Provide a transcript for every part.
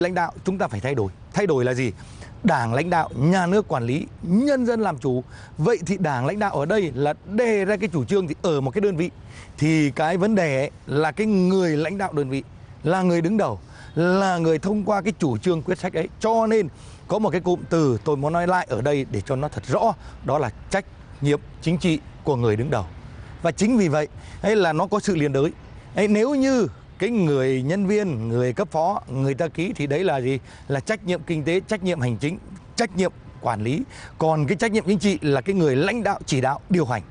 Lãnh đạo chúng ta phải thay đổi. Thay đổi là gì? Đảng lãnh đạo, nhà nước quản lý, nhân dân làm chủ. Vậy thì đảng lãnh đạo ở đây là đề ra cái chủ trương thì ở một cái đơn vị. Thì cái vấn đề ấy là cái người lãnh đạo đơn vị, là người đứng đầu, là người thông qua cái chủ trương quyết sách ấy. Cho nên có một cái cụm từ tôi muốn nói lại ở đây để cho nó thật rõ, đó là trách nhiệm chính trị của người đứng đầu. Và chính vì vậy hay là nó có sự liên đới. Nếu như cái người nhân viên, người cấp phó, người ta ký thì đấy là gì? Là trách nhiệm kinh tế, trách nhiệm hành chính, trách nhiệm quản lý. Còn cái trách nhiệm chính trị là cái người lãnh đạo, chỉ đạo, điều hành.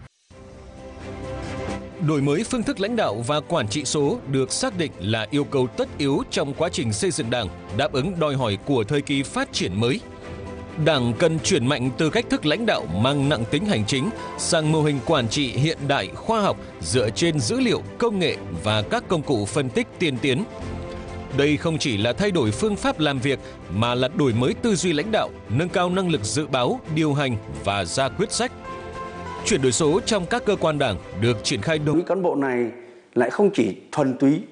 Đổi mới phương thức lãnh đạo và quản trị số được xác định là yêu cầu tất yếu trong quá trình xây dựng Đảng, đáp ứng đòi hỏi của thời kỳ phát triển mới. Đảng cần chuyển mạnh từ cách thức lãnh đạo mang nặng tính hành chính sang mô hình quản trị hiện đại, khoa học dựa trên dữ liệu, công nghệ và các công cụ phân tích tiên tiến. Đây không chỉ là thay đổi phương pháp làm việc mà là đổi mới tư duy lãnh đạo, nâng cao năng lực dự báo, điều hành và ra quyết sách. Chuyển đổi số trong các cơ quan Đảng được triển khai đối với cán bộ này lại không chỉ thuần túy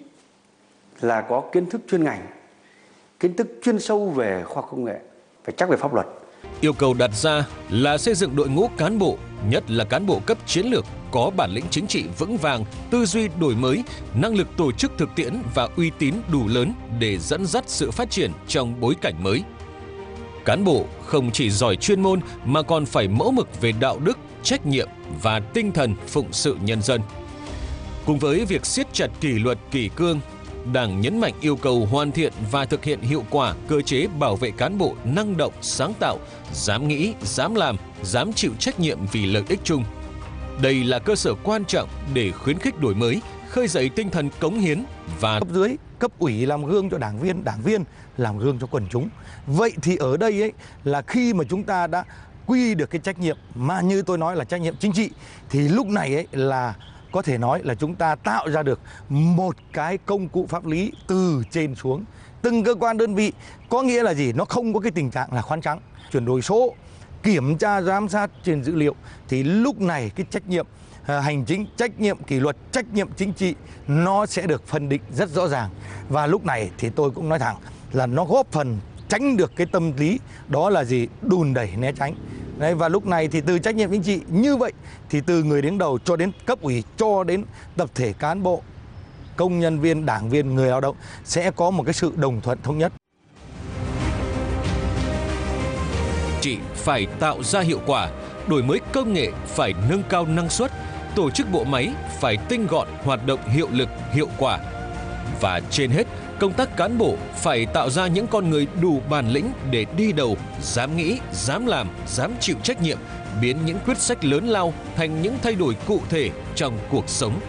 là có kiến thức chuyên ngành, kiến thức chuyên sâu về khoa học công nghệ, phải chắc về pháp luật. Yêu cầu đặt ra là xây dựng đội ngũ cán bộ, nhất là cán bộ cấp chiến lược, có bản lĩnh chính trị vững vàng, tư duy đổi mới, năng lực tổ chức thực tiễn và uy tín đủ lớn để dẫn dắt sự phát triển trong bối cảnh mới. Cán bộ không chỉ giỏi chuyên môn mà còn phải mẫu mực về đạo đức, trách nhiệm và tinh thần phụng sự nhân dân. Cùng với việc siết chặt kỷ luật kỷ cương, Đảng nhấn mạnh yêu cầu hoàn thiện và thực hiện hiệu quả cơ chế bảo vệ cán bộ năng động, sáng tạo, dám nghĩ, dám làm, dám chịu trách nhiệm vì lợi ích chung. Đây là cơ sở quan trọng để khuyến khích đổi mới, khơi dậy tinh thần cống hiến và cấp dưới, cấp ủy làm gương cho đảng viên làm gương cho quần chúng. Vậy thì ở đây ấy là khi mà chúng ta đã quy được cái trách nhiệm mà như tôi nói là trách nhiệm chính trị thì lúc này ấy là có thể nói là chúng ta tạo ra được một cái công cụ pháp lý từ trên xuống. Từng cơ quan đơn vị có nghĩa là gì? Nó không có cái tình trạng là khoán trắng. Chuyển đổi số, kiểm tra giám sát trên dữ liệu thì lúc này cái trách nhiệm hành chính, trách nhiệm kỷ luật, trách nhiệm chính trị nó sẽ được phân định rất rõ ràng. Và lúc này thì tôi cũng nói thẳng là nó góp phần tránh được cái tâm lý đó là gì? Đùn đẩy né tránh. Đấy, và lúc này thì từ trách nhiệm chính trị như vậy thì từ người đứng đầu cho đến cấp ủy cho đến tập thể cán bộ, công nhân viên, đảng viên, người lao động sẽ có một cái sự đồng thuận thống nhất. Chỉ phải tạo ra hiệu quả, đổi mới công nghệ phải nâng cao năng suất, tổ chức bộ máy phải tinh gọn, hoạt động hiệu lực, hiệu quả. Và trên hết, công tác cán bộ phải tạo ra những con người đủ bản lĩnh để đi đầu, dám nghĩ, dám làm, dám chịu trách nhiệm, biến những quyết sách lớn lao thành những thay đổi cụ thể trong cuộc sống.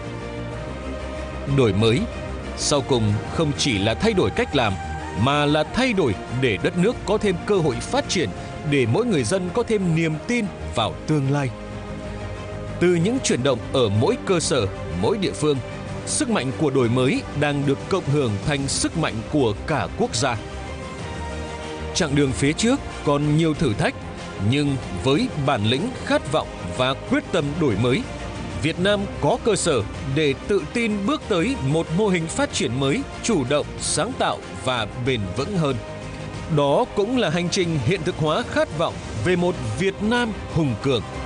Đổi mới, sau cùng không chỉ là thay đổi cách làm, mà là thay đổi để đất nước có thêm cơ hội phát triển, để mỗi người dân có thêm niềm tin vào tương lai. Từ những chuyển động ở mỗi cơ sở, mỗi địa phương, sức mạnh của đổi mới đang được cộng hưởng thành sức mạnh của cả quốc gia. Chặng đường phía trước còn nhiều thử thách, nhưng với bản lĩnh, khát vọng và quyết tâm đổi mới, Việt Nam có cơ sở để tự tin bước tới một mô hình phát triển mới, chủ động, sáng tạo và bền vững hơn. Đó cũng là hành trình hiện thực hóa khát vọng về một Việt Nam hùng cường.